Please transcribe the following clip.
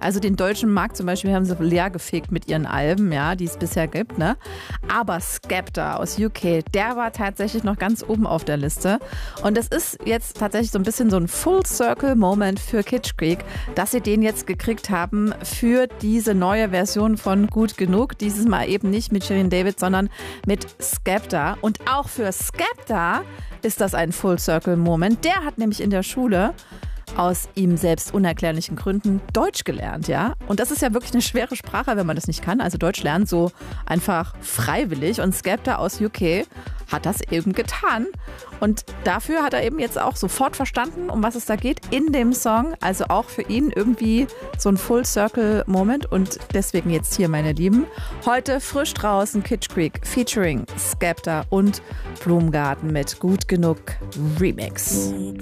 Also den deutschen Markt zum Beispiel haben sie leer gefegt mit ihren Alben, ja, die es bisher gibt, ne? Aber Skepta aus UK, der war tatsächlich noch ganz oben auf der Liste. Und das ist jetzt tatsächlich so ein bisschen so ein Full-Circle-Moment für Kitsch Creek, dass sie den jetzt gekriegt haben für diese neue Version von Gut Genug. Dieses Mal eben nicht mit Shirin David, sondern mit Skepta. Und auch für Skepta ist das ein Full-Circle-Moment. Der hat nämlich in der Schule aus ihm selbst unerklärlichen Gründen Deutsch gelernt, ja. Und das ist ja wirklich eine schwere Sprache, wenn man das nicht kann. Also Deutsch lernen so einfach freiwillig. Und Skepta aus UK hat das eben getan. Und dafür hat er eben jetzt auch sofort verstanden, um was es da geht in dem Song. Also auch für ihn irgendwie so ein Full-Circle-Moment. Und deswegen jetzt hier, meine Lieben, heute frisch draußen Kitsch Creek featuring Skepta und Blumengarten mit Gut Genug Remix.